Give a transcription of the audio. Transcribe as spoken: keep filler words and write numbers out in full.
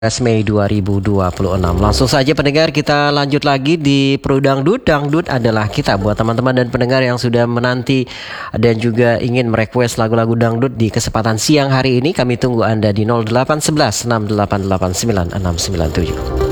Mei dua ribu dua puluh enam. Langsung saja pendengar, kita lanjut lagi di Pro Dangdut. Dangdut adalah kita. Buat teman-teman dan pendengar yang sudah menanti dan juga ingin merequest lagu-lagu dangdut di kesempatan siang hari ini, kami tunggu Anda di nol delapan satu satu enam delapan delapan sembilan enam sembilan tujuh.